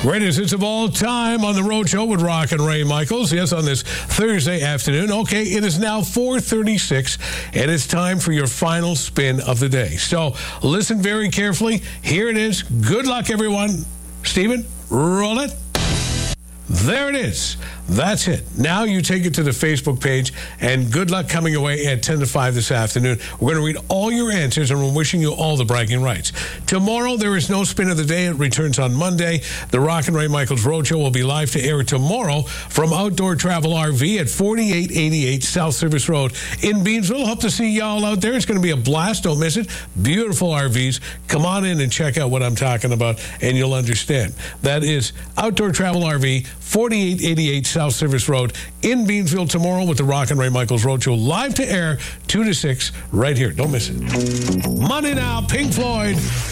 Greatest hits of all time on the Road Show with Rock and Ray Michaels. Yes, on this Thursday afternoon. Okay, it is now 4:36, and it's time for your final spin of the day. So listen very carefully. Here it is. Good luck, everyone. Stephen, roll it. There it is. That's it. Now you take it to the Facebook page, and good luck coming away at 10 to 5 this afternoon. We're going to read all your answers, and we're wishing you all the bragging rights. Tomorrow, there is no spin of the day. It returns on Monday. The Rock and Ray Michaels Roadshow will be live to air tomorrow from Outdoor Travel RV at 4888 South Service Road in Beamsville. Hope to see y'all out there. It's going to be a blast. Don't miss it. Beautiful RVs. Come on in and check out what I'm talking about, and you'll understand. That is Outdoor Travel RV, 4888 South Service Road in Beamsville tomorrow with the Rock and Ray Michaels Roadshow live to air 2 to 6 right here. Don't miss it. Money now, Pink Floyd.